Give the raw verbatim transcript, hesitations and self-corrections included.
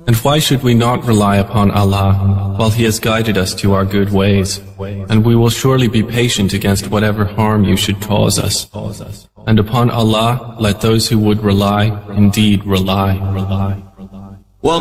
And why should we not rely upon Allah while He has guided us to our good ways? And we will surely be patient against whatever harm you should cause us. And upon Allah let those who would rely indeed rely.